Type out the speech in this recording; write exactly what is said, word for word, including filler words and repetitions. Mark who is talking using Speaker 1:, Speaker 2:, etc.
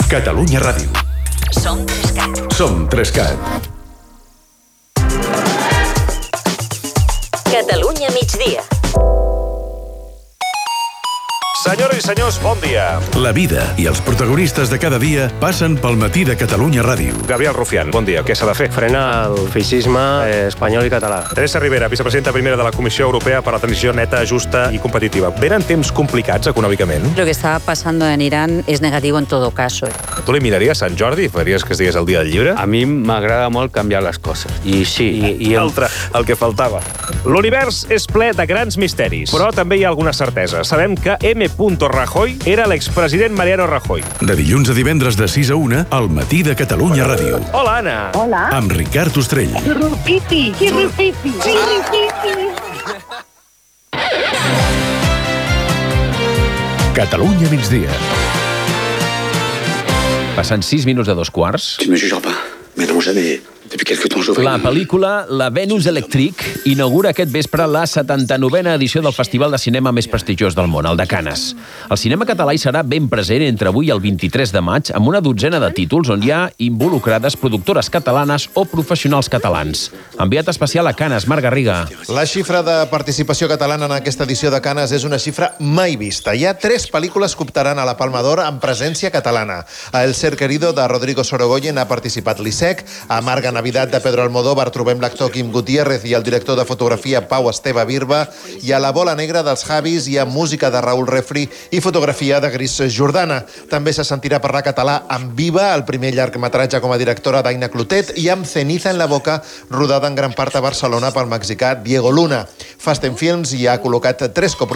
Speaker 1: Catalunya Ràdio.
Speaker 2: Som Trescat.
Speaker 1: Som Trescat.
Speaker 2: Catalunya migdia.
Speaker 3: Senyores i senyors, bon dia.
Speaker 1: La vida i els protagonistes de cada dia passen pel matí de Catalunya Ràdio.
Speaker 3: Gabriel Rufián, bon dia. Què s'ha de fer?
Speaker 4: Frenar el feixisme eh, espanyol i català.
Speaker 3: Teresa Rivera, vicepresidenta primera de la Comissió Europea per la Transició Neta, Justa y Competitiva. ¿Venen temps complicats econòmicament?
Speaker 5: Lo que está pasando en Irán es negativo en todo caso.
Speaker 3: Tu li miraries Sant Jordi? Faries que es digués el dia del llibre?
Speaker 4: A mi m'agrada molt canviar les coses. I sí, i, i el...
Speaker 3: Altre, el que faltava. L'univers és ple de grans misteris, però també hi ha alguna certesa. Sabem que M. Rajoy era l'expresident Mariano Rajoy.
Speaker 1: De dilluns a divendres de sis a una, al matí de Catalunya Ràdio.
Speaker 3: Hola, Anna.
Speaker 6: Hola.
Speaker 1: Amb Ricard Ostrell.
Speaker 6: Xirripipi, xirripipi, xirripipi.
Speaker 1: Catalunya migdia.
Speaker 7: Passant sis minuts de dos quarts.
Speaker 8: Tu ne me jugeras pas, mais non, jamais. Depuis quelque temps, j'aurais...
Speaker 7: La pel·lícula La Venus Electric inaugura aquest vespre la setanta-novena edició del festival de cinema més prestigiós del món, el de Canes. El cinema català hi serà ben present entre avui i el vint-i-tres de maig amb una dotzena de títols on hi ha involucrades productores catalanes o professionals catalans. Enviat especial a Canes, Marc Garriga.
Speaker 9: La xifra de participació catalana en aquesta edició de Canes és una xifra mai vista. Hi ha tres pel·lícules que optaran a la Palma d'Or amb presència catalana. A El ser querido, de Rodrigo Sorogoyen, ha participat l'Isec. A Marga Navidad, de Pedro Almodóvar, trobem l'actor Quim Gutiérrez i el director de fotografia Pau Esteve Birba, i a La bola negra dels Javis hi ha música de Raül Refri i fotografia de Gris Jordana. També se sentirà parlar català amb Viva, el primer llargmetratge com a directora d'Aina Clotet, i amb Ceniza en la boca, rodada en gran part a Barcelona pel mexicà Diego Luna. Fast and Films hi ha col·locat tres coproduccions